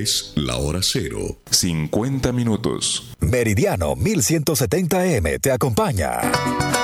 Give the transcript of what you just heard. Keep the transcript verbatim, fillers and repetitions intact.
Es la hora cero. cincuenta minutos. Meridiano mil ciento setenta A M te acompaña.